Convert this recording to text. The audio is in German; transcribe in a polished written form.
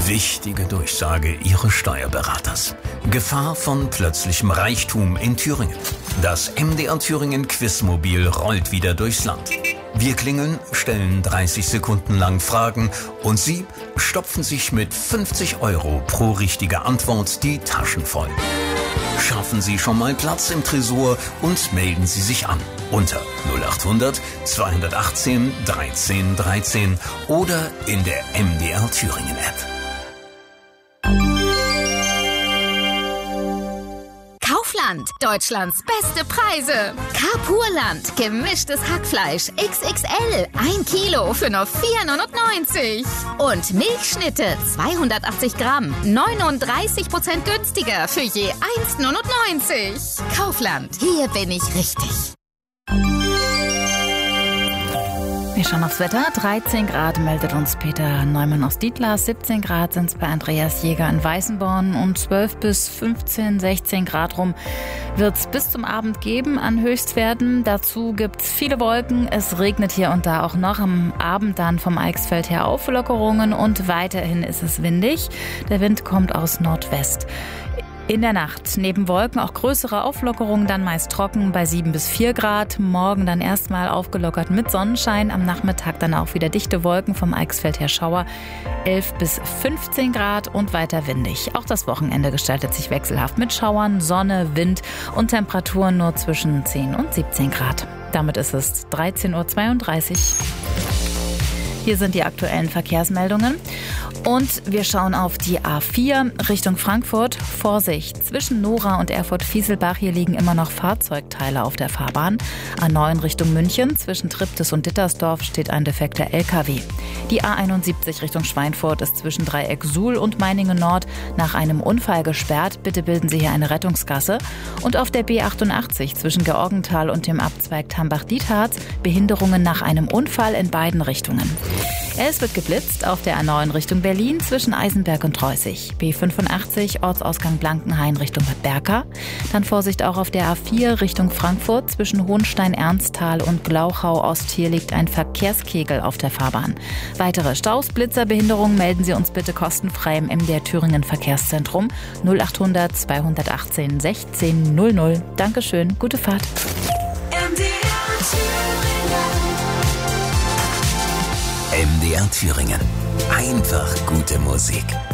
Wichtige Durchsage Ihres Steuerberaters. Gefahr von plötzlichem Reichtum in Thüringen. Das MDR Thüringen Quizmobil rollt wieder durchs Land. Wir klingeln, stellen 30 Sekunden lang Fragen und Sie stopfen sich mit 50 € pro richtige Antwort die Taschen voll. Schaffen Sie schon mal Platz im Tresor und melden Sie sich an unter 0800 218 13 13 oder in der MDR Thüringen App. Kaufland, Deutschlands beste Preise. Carpurland, gemischtes Hackfleisch XXL, 1 Kilo für nur 4,99 €. Und Milchschnitte, 280 Gramm, 39% günstiger für je 1,99 €. Kaufland, hier bin ich richtig. Wir schauen aufs Wetter. 13 Grad meldet uns Peter Neumann aus Dietlar. 17 Grad sind es bei Andreas Jäger in Weißenborn. Und 12 bis 15, 16 Grad rum wird es bis zum Abend geben an Höchstwerten. Dazu gibt es viele Wolken. Es regnet hier und da auch noch. Am Abend dann vom Eichsfeld her Auflockerungen und weiterhin ist es windig. Der Wind kommt aus Nordwest. In der Nacht neben Wolken auch größere Auflockerungen, dann meist trocken bei 7 bis 4 Grad. Morgen dann erstmal aufgelockert mit Sonnenschein. Am Nachmittag dann auch wieder dichte Wolken, vom Eichsfeld her Schauer. 11 bis 15 Grad und weiter windig. Auch das Wochenende gestaltet sich wechselhaft mit Schauern, Sonne, Wind und Temperaturen nur zwischen 10 und 17 Grad. Damit ist es 13:32 Uhr. Hier sind die aktuellen Verkehrsmeldungen. Und wir schauen auf die A4 Richtung Frankfurt. Vorsicht, zwischen Nora und Erfurt-Fieselbach, hier liegen immer noch Fahrzeugteile auf der Fahrbahn. A9 Richtung München, zwischen Triptis und Dittersdorf steht ein defekter LKW. Die A71 Richtung Schweinfurt ist zwischen Dreieck Suhl und Meiningen Nord nach einem Unfall gesperrt. Bitte bilden Sie hier eine Rettungsgasse. Und auf der B88 zwischen Georgenthal und dem Abzweig Tambach-Dietharz Behinderungen nach einem Unfall in beiden Richtungen. Es wird geblitzt auf der A9 Richtung Berlin zwischen Eisenberg und Treusig. B85 Ortsausgang Blankenhain Richtung Bad Berka. Dann Vorsicht auch auf der A4 Richtung Frankfurt zwischen Hohenstein-Ernsthal und Glauchau Ost. Hier liegt ein Verkehrskegel auf der Fahrbahn. Weitere Staus, Blitzer, Behinderungen melden Sie uns bitte kostenfrei im MDR Thüringen Verkehrszentrum 0800 218 16 00. Dankeschön, gute Fahrt. MDR Thüringen. Einfach gute Musik.